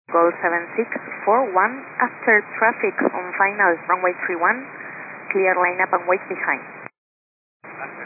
Go 7641 after traffic on final runway 31, clear line up and wait behind.